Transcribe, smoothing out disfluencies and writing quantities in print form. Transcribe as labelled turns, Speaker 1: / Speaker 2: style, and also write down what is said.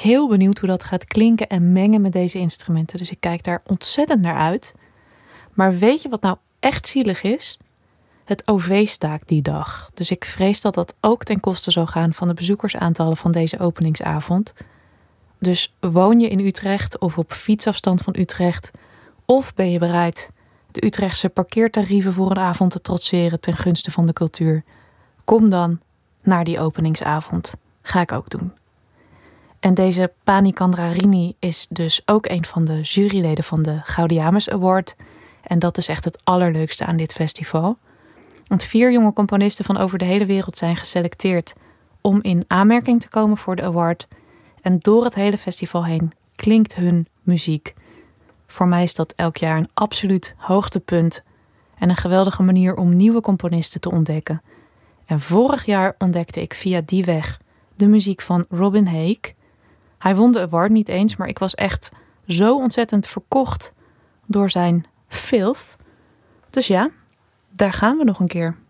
Speaker 1: heel benieuwd hoe dat gaat klinken en mengen met deze instrumenten. Dus ik kijk daar ontzettend naar uit. Maar weet je wat nou echt zielig is? Het OV staakt die dag. Dus ik vrees dat dat ook ten koste zal gaan van de bezoekersaantallen van deze openingsavond. Dus woon je in Utrecht of op fietsafstand van Utrecht? Of ben je bereid de Utrechtse parkeertarieven voor een avond te trotseren ten gunste van de cultuur? Kom dan naar die openingsavond. Ga ik ook doen. En deze Pani Candrarini is dus ook een van de juryleden van de Gaudiamus Award. En dat is echt het allerleukste aan dit festival. Want 4 jonge componisten van over de hele wereld zijn geselecteerd om in aanmerking te komen voor de award. En door het hele festival heen klinkt hun muziek. Voor mij is dat elk jaar een absoluut hoogtepunt en een geweldige manier om nieuwe componisten te ontdekken. En vorig jaar ontdekte ik via die weg de muziek van Robin Haake. Hij won de award niet eens, maar ik was echt zo ontzettend verkocht door zijn filth. Dus ja, daar gaan we nog een keer.